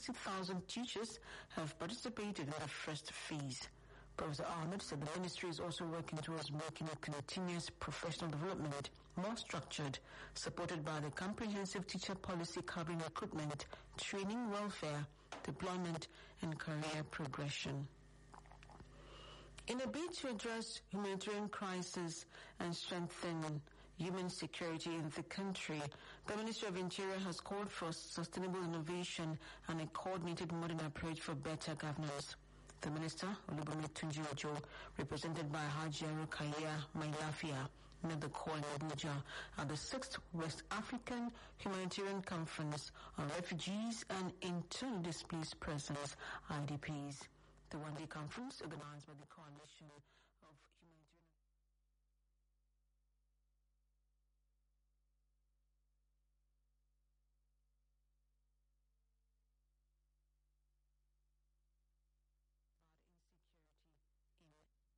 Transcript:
60,000 teachers have participated in the first phase. Professor Ahmed said the ministry is also working towards making continuous professional development more structured, supported by the comprehensive teacher policy covering recruitment, training, welfare, deployment, and career progression. In a bid to address humanitarian crisis and strengthen human security in the country, the Ministry of Interior has called for sustainable innovation and a coordinated modern approach for better governance. The Minister, Olubunmi Tunji-Ojo, represented by Haji Rukaya Mailafia, made the call in Abuja at the 6th West African Humanitarian Conference on Refugees and Internally Displaced Persons, IDPs. The one-day conference, organized by the Coalition